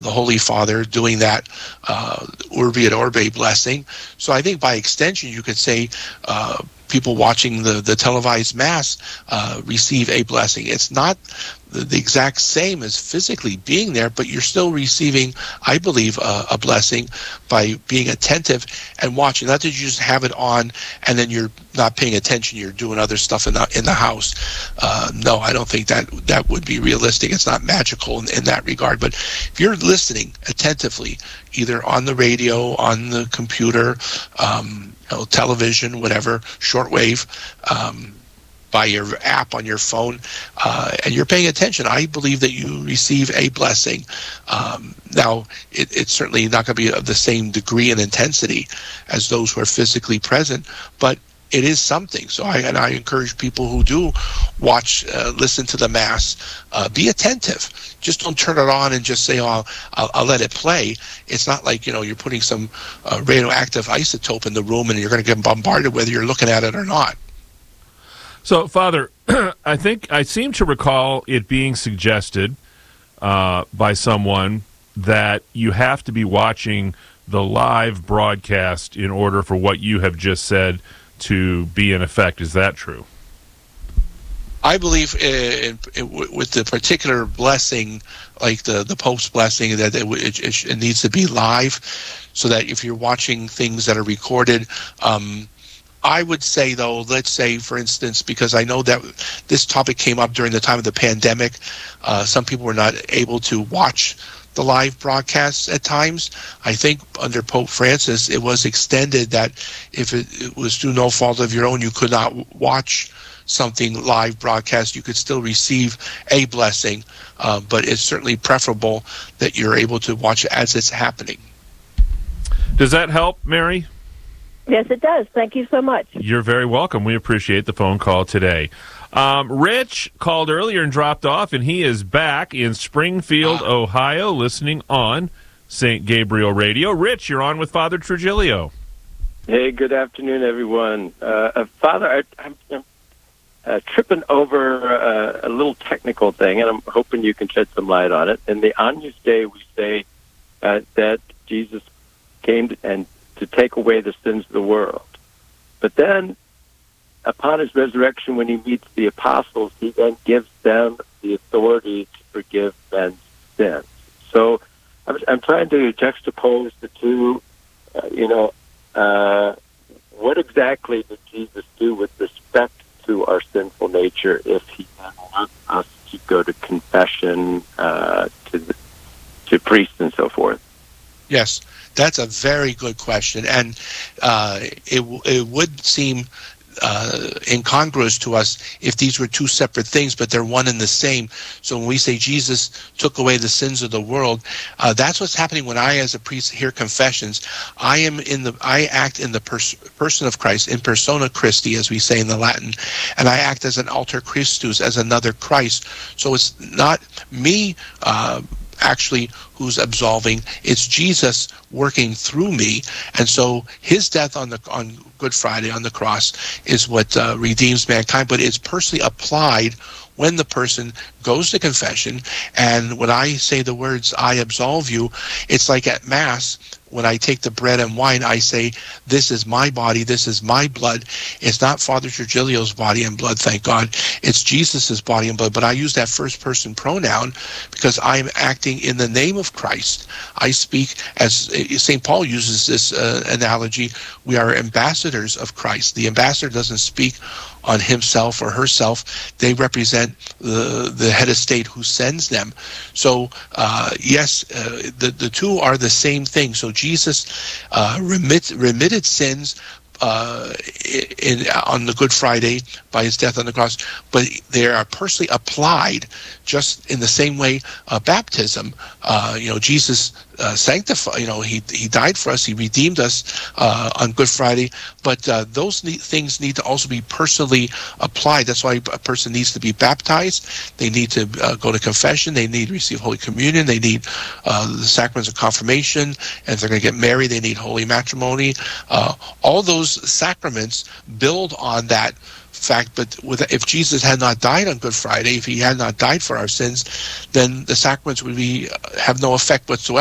the Holy Father doing that Urbi et Orbe blessing. So I think by extension you could say people watching the televised Mass receive a blessing. It's not the exact same as physically being there, but you're still receiving, I believe, a blessing by being attentive and watching. Not that you just have it on and then you're not paying attention, you're doing other stuff in the house. No, I don't think that would be realistic. It's not magical in that regard. But if you're listening attentively, either on the radio, on the computer, television, whatever, shortwave, by your app on your phone, and you're paying attention, I believe that you receive a blessing. Now, it's certainly not going to be of the same degree and intensity as those who are physically present, but it is something. So I encourage people who do watch, listen to the Mass, be attentive. Just don't turn it on and just say, "Oh, I'll let it play." It's not like you're putting some radioactive isotope in the room and you're going to get bombarded whether you're looking at it or not. So, Father, I seem to recall it being suggested by someone that you have to be watching the live broadcast in order for what you have just said to be in effect. Is that true? I believe with the particular blessing, like the Pope's blessing, that it needs to be live, so that if you're watching things that are recorded, I would say, though, let's say, for instance, because I know that this topic came up during the time of the pandemic, some people were not able to watch the live broadcasts at times. I think under Pope Francis, it was extended that if it was through no fault of your own, you could not watch something live broadcast, you could still receive a blessing, but it's certainly preferable that you're able to watch it as it's happening. Does that help, Mary? Yes, it does. Thank you so much. You're very welcome. We appreciate the phone call today. Rich called earlier and dropped off, and he is back in Springfield, Ohio, listening on St. Gabriel Radio. Rich, you're on with Father Trujillo. Hey, good afternoon, everyone. Father, I'm tripping over a little technical thing, and I'm hoping you can shed some light on it. In the Agnus Dei, we say that Jesus came to take away the sins of the world. But then, upon his resurrection, when he meets the apostles, he then gives them the authority to forgive men's sins. So I'm trying to juxtapose the two. What exactly did Jesus do with respect to our sinful nature if he then wants us to go to confession, to priests and so forth? Yes, that's a very good question, and it would seem incongruous to us if these were two separate things, but they're one and the same. So when we say Jesus took away the sins of the world, that's what's happening when I, as a priest, hear confessions. I act in the person of Christ, in persona Christi, as we say in the Latin, and I act as an alter Christus, as another Christ. So it's not me actually who's absolving, it's Jesus working through me. And so his death on Good Friday on the cross is what redeems mankind, but it's personally applied when the person goes to confession. And when I say the words, "I absolve you," it's like at Mass, when I take the bread and wine, I say, "This is my body, this is my blood." It's not Father Trujillo's body and blood, thank God. It's Jesus's body and blood. But I use that first person pronoun because I am acting in the name of Christ. I speak, as St. Paul uses this analogy, we are ambassadors of Christ. The ambassador doesn't speak on himself or herself. They represent the head of state who sends them. So yes, the two are the same thing. So Jesus remitted sins on the Good Friday by his death on the cross, but they are personally applied just in the same way baptism. Jesus sanctified, he died for us, he redeemed us on Good Friday, but those things need to also be personally applied. That's why a person needs to be baptized, they need to go to confession, they need to receive Holy Communion, they need the sacraments of confirmation, and if they're going to get married, they need holy matrimony. All those sacraments build on that fact, but if Jesus had not died on Good Friday, if he had not died for our sins, then the sacraments would have no effect whatsoever.